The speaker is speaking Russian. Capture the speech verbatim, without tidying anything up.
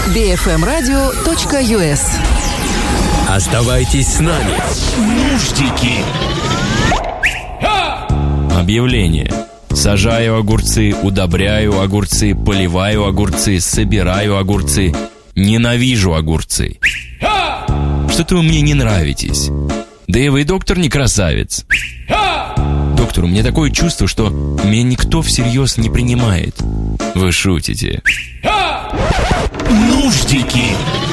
би эф эм радио точка ю эс. Оставайтесь с нами. Нуждики. Объявление. Сажаю огурцы, удобряю огурцы, поливаю огурцы, собираю огурцы. Ненавижу огурцы. Что-то вы мне не нравитесь. Да и вы, доктор, не красавец. Доктор, у меня такое чувство, что меня никто всерьез не принимает. Вы шутите. Нуждики.